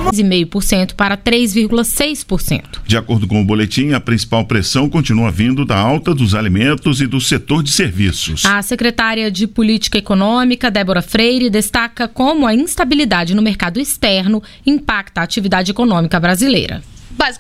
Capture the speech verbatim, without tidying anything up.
dois vírgula cinco por cento para três vírgula seis por cento. De acordo com o boletim, a principal pressão continua vindo da alta dos alimentos e do setor de serviços. A secretária de Política Econômica, Débora Freire, destaca como a instabilidade no mercado externo impacta a atividade econômica brasileira. Basicamente,